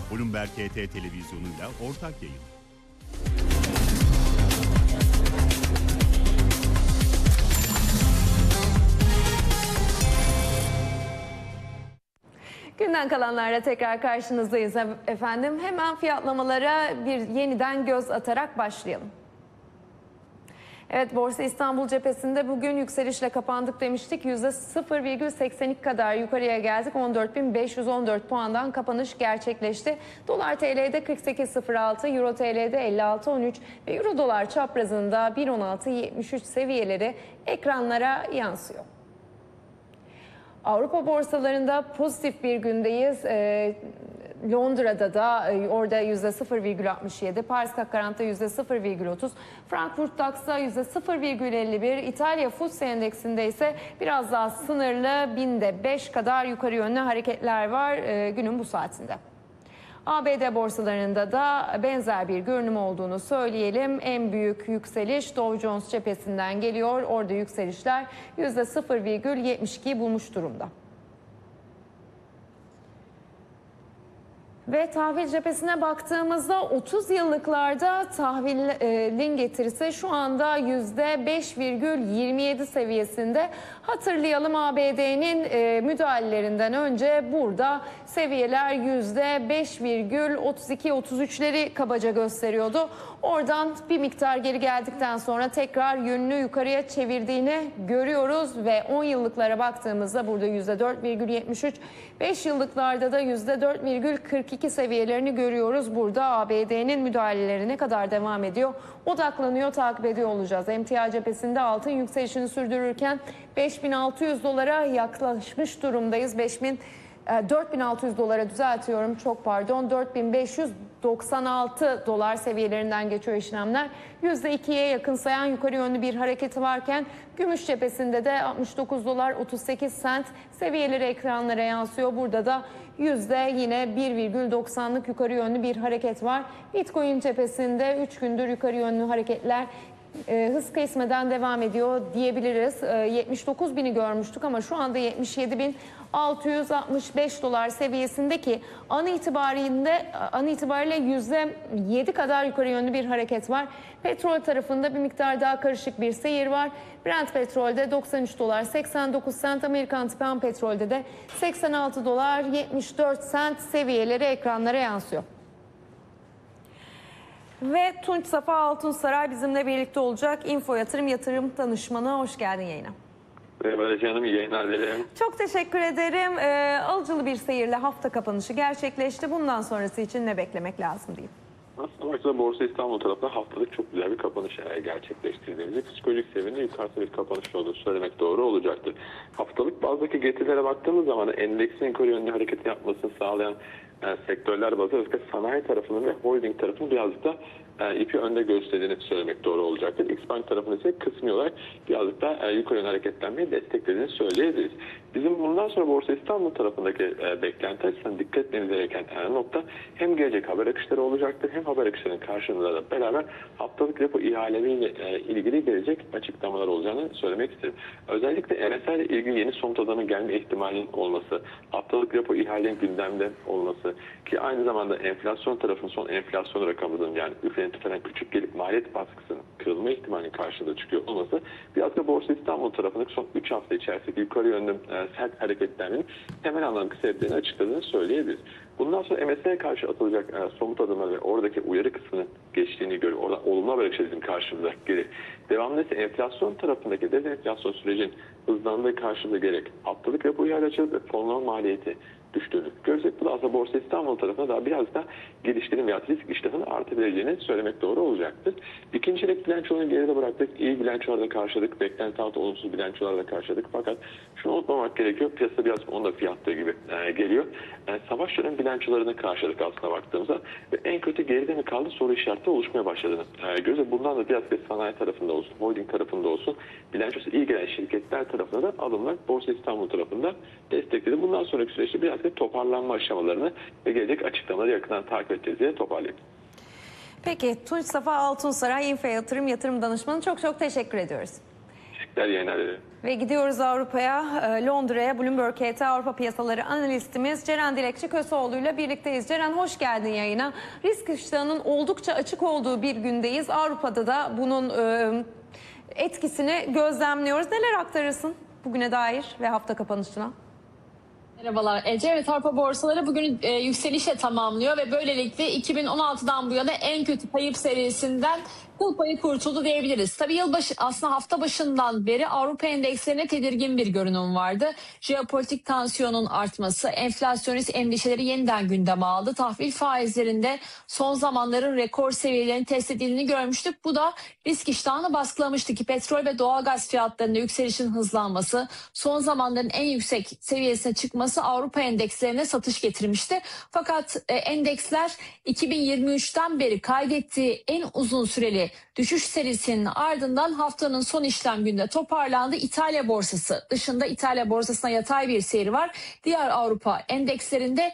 Bloomberg HT televizyonuyla ortak yayın. Günden kalanlarla tekrar karşınızdayız efendim. Hemen fiyatlamalara yeniden göz atarak başlayalım. Evet, Borsa İstanbul cephesinde bugün yükselişle kapandık demiştik. %0,82 kadar yukarıya geldik. 14.514 puandan kapanış gerçekleşti. Dolar TL'de 48.06, Euro TL'de 56.13 ve Euro dolar çaprazında 1.1673 seviyeleri ekranlara yansıyor. Avrupa borsalarında pozitif bir gündeyiz. Londra'da da orada %0,67, Paris CAC 40'da %0,30, Frankfurt DAX'da %0,51, İtalya FTSE Endeksinde ise biraz daha sınırlı 1000'de 5 kadar yukarı yönlü hareketler var günün bu saatinde. ABD borsalarında da benzer bir görünüm olduğunu söyleyelim. En büyük yükseliş Dow Jones cephesinden geliyor. Orada yükselişler %0,72'yi bulmuş durumda. Ve tahvil cephesine baktığımızda 30 yıllıklarda tahvilin getirisi şu anda %5,27 seviyesinde. Hatırlayalım, ABD'nin müdahalelerinden önce burada seviyeler %5,32-33'leri kabaca gösteriyordu. Oradan bir miktar geri geldikten sonra tekrar yönünü yukarıya çevirdiğini görüyoruz ve 10 yıllıklara baktığımızda burada %4,73, 5 yıllıklarda da %4,42 seviyelerini görüyoruz. Burada ABD'nin müdahaleleri ne kadar devam ediyor? Odaklanıyor, takip ediyor olacağız. Emtia cephesinde altın yükselişini sürdürürken 5.600 dolara yaklaşmış durumdayız. 4.600 dolara düzeltiyorum, çok pardon, 4.596 dolar seviyelerinden geçiyor işlemler. %2'ye yakın sayan yukarı yönlü bir hareketi varken gümüş cephesinde de 69 dolar 38 sent seviyeleri ekranlara yansıyor. Burada da yine 1,90'lık yukarı yönlü bir hareket var. Bitcoin cephesinde 3 gündür yukarı yönlü hareketler hız kesmeden devam ediyor diyebiliriz. 79 bini görmüştük ama şu anda 77.665 dolar seviyesindeki an itibariyle %7 kadar yukarı yönlü bir hareket var. Petrol tarafında bir miktar daha karışık bir seyir var. Brent petrolde 93 dolar 89 sent, Amerikan tipi petrolde de 86 dolar 74 sent seviyeleri ekranlara yansıyor. Ve Tunç Safa Altunsaray bizimle birlikte olacak. Info Yatırım Danışmanı. Hoş geldin yayına. Merhaba canım, iyi yayınlar dilerim. Çok teşekkür ederim. Alıcılı bir seyirle hafta kapanışı gerçekleşti. Bundan sonrası için ne beklemek lazım diyeyim. Aslında başta Borsa İstanbul tarafında haftalık çok güzel bir kapanış gerçekleştirdiğimizi, psikolojik seviyede yukarıda bir kapanış olduğunu söylemek doğru olacaktır. Haftalık bazdaki getirilere baktığımız zaman endeksin yukarı yönlü hareket yapmasını sağlayan sektörler bazı özellikle sanayi tarafının ve holding tarafının birazcık da ipi önde gösterdiğini söylemek doğru olacaktır. Xbank tarafını ise kısmi olarak birazcık da yukarı yönlü hareketlenmeyi desteklediğini söyleyebiliriz. Bizim bundan sonra Borsa İstanbul tarafındaki beklenti açısından dikkat etmemiz gereken nokta hem gelecek haber akışları olacaktır, hem haber akışlarının karşılığında da beraber haftalık repo ihaleleriyle ilgili gelecek açıklamalar olacağını söylemek isterim. Özellikle MSCI ile ilgili yeni somut adamın gelme ihtimalinin olması, haftalık repo ihalenin gündemde olması ki aynı zamanda enflasyon tarafının son enflasyon rakamının yani üflenen küçük gelip maliyet baskısının kırılma ihtimalinin karşılığında çıkıyor olması biraz da Borsa İstanbul tarafındaki son 3 hafta içerisindeki yukarı yönlü sert hareketlenmenin temel anlamda sebeplerini açıkladığını söyleyebiliriz. Bundan sonra MSCI'ye karşı atılacak somut adımlar ve oradaki uyarı kısmının geçtiğini görüyor. Orada olumlu haber akışlarının karşılığında gelir. Devamlı ise enflasyon tarafındaki dezenflasyon sürecin hızlandığı karşılığı gerek haftalık repo ihale açılıp ve fonlama maliyeti düştüğünü görsek bu da aslında Borsa İstanbul tarafına daha biraz da geliştirim veya risk iştahını artabileceğini söylemek doğru olacaktır. İkinci çeyrek bilançolarını geride bıraktık. İyi bilançolarda karşıladık. Beklenti altı olumsuz bilançolarda karşıladık. Fakat şunu unutmamak gerekiyor. Piyasa biraz onu da fiyatlığı gibi geliyor. Savaş dönem bilançolarını karşıladık aslında baktığımızda ve en kötü geride mi kaldı soru işareti oluşmaya başladığını gözle bundan da biraz sanayi tarafında olsun, holding tarafında olsun bilançosu iyi gelen şirketler tarafında da alımlar Borsa İstanbul tarafında destekledi. Bundan sonraki süreçte biraz toparlanma aşamalarını ve gelecek açıklamaları yakından takip edeceğiz diye toparlayayım. Peki Tunç Safa Altunsaray, Info Yatırım Danışmanı, çok teşekkür ediyoruz. Teşekkürler, yayınlar dilerim. Ve gidiyoruz Avrupa'ya, Londra'ya. Bloomberg KT Avrupa Piyasaları analistimiz Ceren Dilekçi Köseoğlu ile birlikteyiz. Ceren, hoş geldin yayına. Risk iştahının oldukça açık olduğu bir gündeyiz. Avrupa'da da bunun etkisini gözlemliyoruz. Neler aktarırsın bugüne dair ve hafta kapanışına? Merhabalar Ece. Evet, Avrupa borsaları bugün yükselişle tamamlıyor ve böylelikle 2016'dan bu yana en kötü kayıp serisinden kıl payı kurtuldu diyebiliriz. Tabii yılbaşı, aslında hafta başından beri Avrupa endekslerine tedirgin bir görünüm vardı. Jeopolitik tansiyonun artması, enflasyonist endişeleri yeniden gündeme aldı. Tahvil faizlerinde son zamanların rekor seviyelerini test edildiğini görmüştük. Bu da risk iştahını baskılamıştı ki petrol ve doğalgaz fiyatlarında yükselişin hızlanması, son zamanların en yüksek seviyesine çıkması Avrupa endekslerine satış getirmişti. Fakat endeksler 2023'ten beri kaydettiği en uzun süreli düşüş serisinin ardından haftanın son işlem gününde toparlandı. İtalya borsası dışında, İtalya borsasına yatay bir seyir var. Diğer Avrupa endekslerinde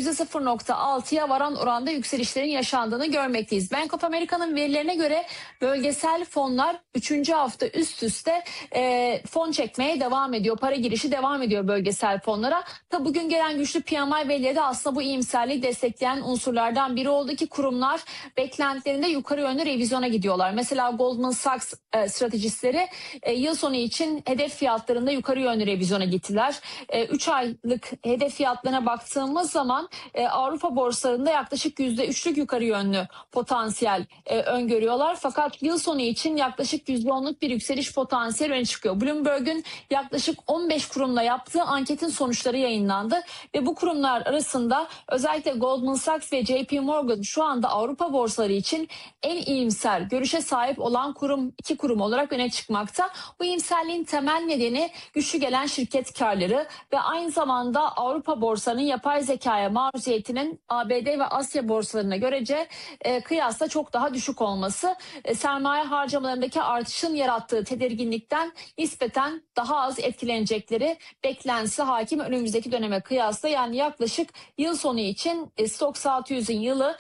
%0.6'ya varan oranda yükselişlerin yaşandığını görmekteyiz. Bank of America'nın verilerine göre bölgesel fonlar 3. hafta üst üste fon çekmeye devam ediyor. Para girişi devam ediyor bölgesel fonlara. Tabi bugün gelen güçlü PMI verileri de aslında bu iyimserliği destekleyen unsurlardan biri oldu ki kurumlar beklentilerinde yukarı yönlü revizyona gidiyorlar. Mesela Goldman Sachs stratejistleri yıl sonu için hedef fiyatlarında yukarı yönlü revizyona gittiler. 3 aylık hedef fiyatlarına baktığımız zaman Avrupa borsalarında yaklaşık %3'lük yukarı yönlü potansiyel öngörüyorlar. Fakat yıl sonu için yaklaşık %10'luk bir yükseliş potansiyeli öne çıkıyor. Bloomberg'un yaklaşık 15 kurumla yaptığı anketin sonuçları yayınlandı ve bu kurumlar arasında özellikle Goldman Sachs ve JP Morgan şu anda Avrupa borsaları için en iyimser görüşe sahip olan iki kurum olarak öne çıkmakta. Bu iyimserliğin temel nedeni güçlü gelen şirket karları ve aynı zamanda Avrupa borsalarının yapay zekaya maruziyetinin ABD ve Asya borsalarına görece kıyasla çok daha düşük olması, sermaye harcamalarındaki artışın yarattığı tedirginlikten nispeten daha az etkilenecekleri beklentisi hakim önümüzdeki döneme kıyasla. Yani yaklaşık yıl sonu için Stoxx 600'ün yılı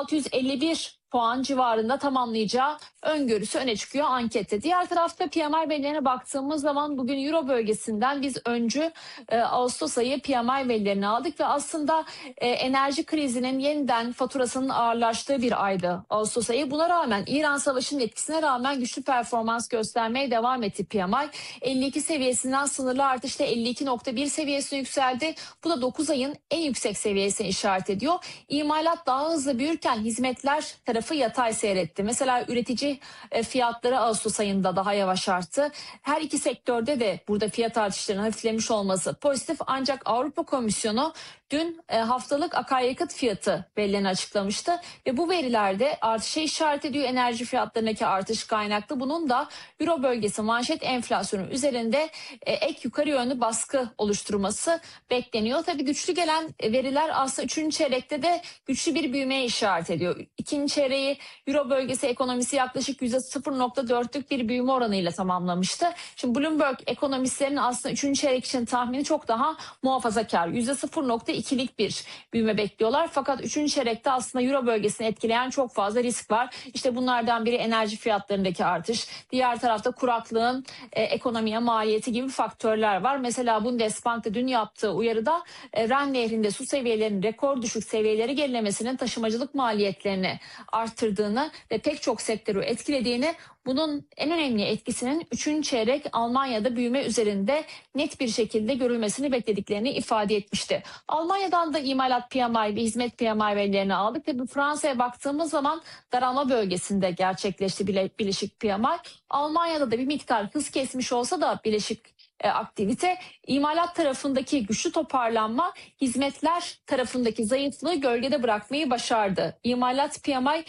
651 puan civarında tamamlayacağı öngörüsü öne çıkıyor ankette. Diğer tarafta PMI verilerine baktığımız zaman bugün Euro bölgesinden biz öncü Ağustos ayı PMI verilerini aldık ve aslında enerji krizinin yeniden faturasının ağırlaştığı bir aydı Ağustos ayı. Buna rağmen İran Savaşı'nın etkisine rağmen güçlü performans göstermeye devam etti PMI. 52 seviyesinden sınırlı artışla 52.1 seviyesine yükseldi. Bu da 9 ayın en yüksek seviyesine işaret ediyor. İmalat daha hızlı büyürken hizmetler tarafı yatay seyretti. Mesela üretici fiyatları Ağustos ayında daha yavaş arttı. Her iki sektörde de burada fiyat artışlarının hafiflemiş olması pozitif, ancak Avrupa Komisyonu dün haftalık akaryakıt fiyatı verilerini açıklamıştı ve bu verilerde artışa işaret ediyor. Enerji fiyatlarındaki artış kaynaklı. Bunun da Euro bölgesi manşet enflasyonu üzerinde ek yukarı yönlü baskı oluşturması bekleniyor. Tabii güçlü gelen veriler aslında 3. çeyrekte de güçlü bir büyümeye işaret ediyor. 2. çeyreği Euro bölgesi ekonomisi yaklaşık %0.4'lük bir büyüme oranıyla tamamlamıştı. Şimdi Bloomberg ekonomistlerinin aslında 3. çeyrek için tahmini çok daha muhafazakar. %0.2'lik bir büyüme bekliyorlar. Fakat 3. çeyrekte aslında Euro bölgesini etkileyen çok fazla risk var. İşte bunlardan biri enerji fiyatlarındaki artış. Diğer tarafta kuraklığın ekonomiye maliyeti gibi faktörler var. Mesela Bundesbank'ta dün yaptığı uyarıda Ren Nehri'nde su seviyelerinin rekor düşük seviyeleri gerilemesinin taşımacılık maliyetlerini arttırdığını ve pek çok sektörü etkilediğini, bunun en önemli etkisinin 3. çeyrek Almanya'da büyüme üzerinde net bir şekilde görülmesini beklediklerini ifade etmişti. Almanya'dan da imalat PMI ve hizmet PMI verilerini aldık. Tabii Fransa'ya baktığımız zaman daralma bölgesinde gerçekleşti bileşik PMI. Almanya'da da bir miktar hız kesmiş olsa da bileşik aktivite, imalat tarafındaki güçlü toparlanma hizmetler tarafındaki zayıflığı gölgede bırakmayı başardı. İmalat PMI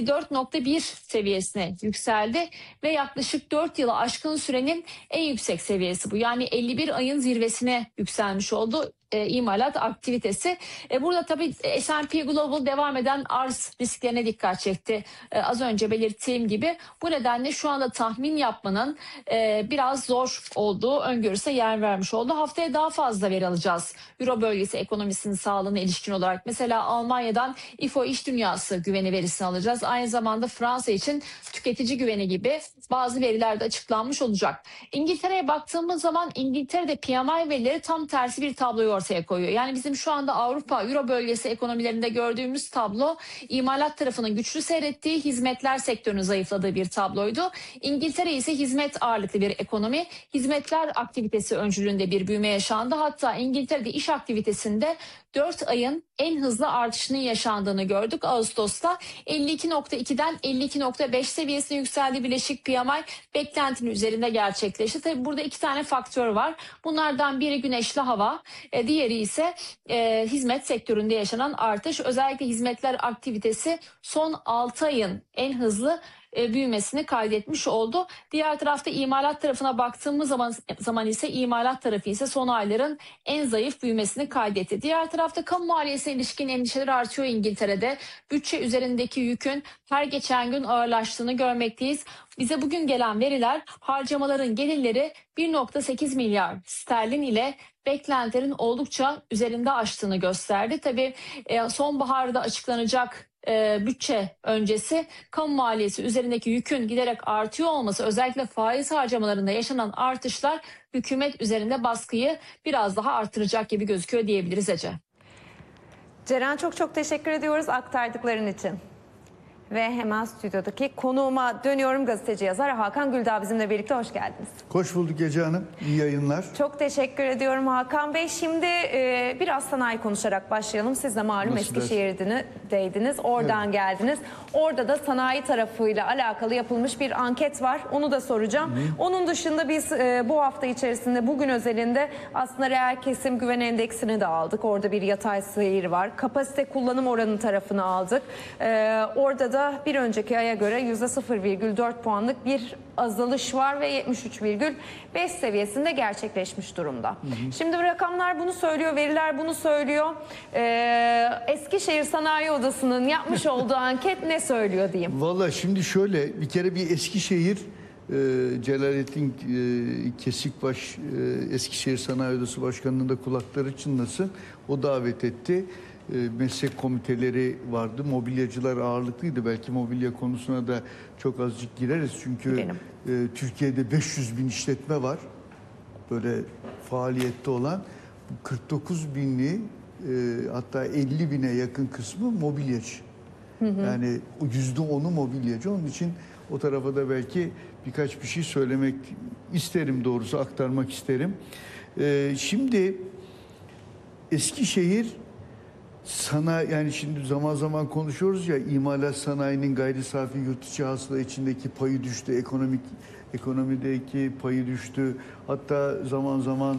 54.1 seviyesine yükseldi ve yaklaşık 4 yılı aşkın sürenin en yüksek seviyesi bu. Yani 51 ayın zirvesine yükselmiş oldu. imalat aktivitesi. Burada tabii S&P Global devam eden arz risklerine dikkat çekti. Az önce belirttiğim gibi bu nedenle şu anda tahmin yapmanın biraz zor olduğu öngörüsüne yer vermiş oldu. Haftaya daha fazla veri alacağız. Euro bölgesi ekonomisinin sağlığına ilişkin olarak mesela Almanya'dan İFO iş dünyası güveni verisini alacağız. Aynı zamanda Fransa için tüketici güveni gibi bazı veriler de açıklanmış olacak. İngiltere'ye baktığımız zaman İngiltere'de PMI verileri tam tersi bir tabloyu ortaya koyuyor. Yani bizim şu anda Avrupa, Euro bölgesi ekonomilerinde gördüğümüz tablo imalat tarafının güçlü seyrettiği, hizmetler sektörünün zayıfladığı bir tabloydu. İngiltere ise hizmet ağırlıklı bir ekonomi. Hizmetler aktivitesi öncülüğünde bir büyüme yaşandı. Hatta İngiltere'de iş aktivitesinde 4 ayın en hızlı artışının yaşandığını gördük. Ağustos'ta 52.2'den 52.5 seviyesine yükseldi Birleşik PMI. Beklentinin üzerinde gerçekleşti. Tabii burada 2 tane faktör var. Bunlardan biri güneşli hava, diğeri ise hizmet sektöründe yaşanan artış. Özellikle hizmetler aktivitesi son 6 ayın en hızlı büyümesini kaydetmiş oldu. Diğer tarafta imalat tarafına baktığımız zaman ise imalat tarafı ise son ayların en zayıf büyümesini kaydetti. Diğer tarafta kamu maliyesine ilişkin endişeler artıyor İngiltere'de. Bütçe üzerindeki yükün her geçen gün ağırlaştığını görmekteyiz. Bize bugün gelen veriler harcamaların gelirleri 1.8 milyar sterlin ile beklentilerin oldukça üzerinde aştığını gösterdi. Tabii sonbaharda açıklanacak bütçe öncesi kamu maliyesi üzerindeki yükün giderek artıyor olması, özellikle faiz harcamalarında yaşanan artışlar hükümet üzerinde baskıyı biraz daha artıracak gibi gözüküyor diyebiliriz Ece. Ceren, çok teşekkür ediyoruz aktardıkların için. Ve hemen stüdyodaki konuğuma dönüyorum, gazeteci yazar Hakan Güldağ bizimle birlikte, hoş geldiniz. Hoş bulduk Ece Hanım, iyi yayınlar. Çok teşekkür ediyorum Hakan Bey. Şimdi biraz sanayi konuşarak başlayalım. Siz de malum Eskişehir'deydiniz, oradan geldiniz. Orada da sanayi tarafıyla alakalı yapılmış bir anket var, onu da soracağım. Onun dışında biz bu hafta içerisinde, bugün özelinde aslında reel kesim güven endeksini de aldık. Orada bir yatay seyir var. Kapasite kullanım oranı tarafını aldık. Orada da bir önceki aya göre %0,4 puanlık bir azalış var ve 73,5 seviyesinde gerçekleşmiş durumda. Şimdi bu rakamlar bunu söylüyor, veriler bunu söylüyor. Eskişehir Sanayi Odası'nın yapmış olduğu anket ne söylüyor diyeyim? Vallahi şimdi şöyle, bir kere bir Eskişehir, Celalettin Kesikbaş Eskişehir Sanayi Odası Başkanı'nın da kulakları çınlasın. O davet etti. Meslek komiteleri vardı. Mobilyacılar ağırlıklıydı. Belki mobilya konusuna da çok azıcık gireriz. Çünkü Türkiye'de 500 bin işletme var. Böyle faaliyette olan. 49 binli hatta 50 bine yakın kısmı mobilyacı. Yani %10'u mobilyacı. Onun için o tarafa da belki birkaç bir şey söylemek isterim, doğrusu aktarmak isterim. Şimdi Eskişehir sanayi, yani şimdi zaman zaman konuşuyoruz ya, imalat sanayinin gayri safi yurt içi hasıla içindeki payı düştü, ekonomideki payı düştü. Hatta zaman zaman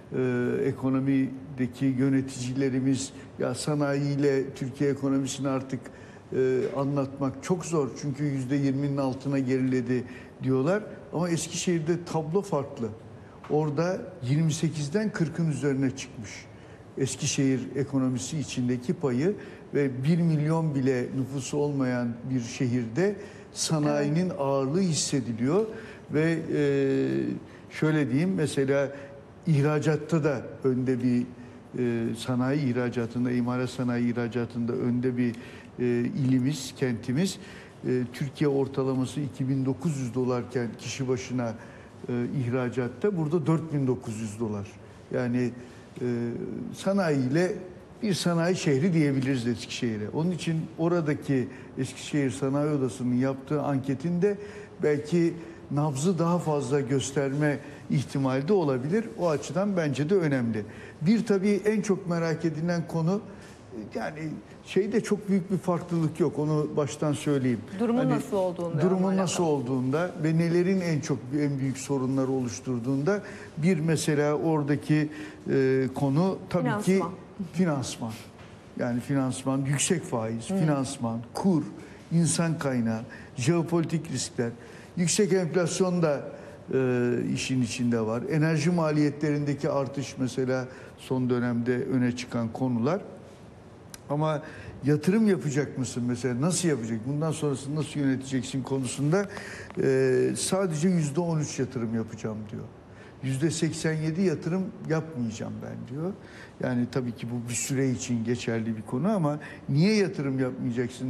ekonomideki yöneticilerimiz ya sanayiyle Türkiye ekonomisini artık anlatmak çok zor çünkü %20'nin altına geriledi diyorlar. Ama Eskişehir'de tablo farklı. Orada 28'den 40'ın üzerine çıkmış. Eskişehir ekonomisi içindeki payı ve 1 milyon bile nüfusu olmayan bir şehirde sanayinin ağırlığı hissediliyor ve şöyle diyeyim, mesela ihracatta da önde bir sanayi ihracatında, imalat sanayi ihracatında önde bir ilimiz, kentimiz. Türkiye ortalaması 2.900 dolarken kişi başına ihracatta, burada 4.900 dolar. Yani sanayiyle bir sanayi şehri diyebiliriz Eskişehir'e. Onun için oradaki Eskişehir Sanayi Odası'nın yaptığı anketinde belki nabzı daha fazla gösterme ihtimali de olabilir. O açıdan bence de önemli. Bir tabii en çok merak edilen konu, yani şeyde çok büyük bir farklılık yok, onu baştan söyleyeyim. Durumun nasıl olduğunda. Durumun nasıl olduğunda ve nelerin en büyük sorunları oluşturduğunda, bir mesela oradaki konu tabii ki finansman. Yani finansman, yüksek faiz, finansman, kur, insan kaynağı, jeopolitik riskler, yüksek enflasyon da işin içinde var. Enerji maliyetlerindeki artış mesela son dönemde öne çıkan konular. Ama yatırım yapacak mısın mesela, nasıl yapacak, bundan sonrasını nasıl yöneteceksin konusunda sadece %13 yatırım yapacağım diyor. %87 yatırım yapmayacağım ben diyor. Yani tabii ki bu bir süre için geçerli bir konu ama niye yatırım yapmayacaksın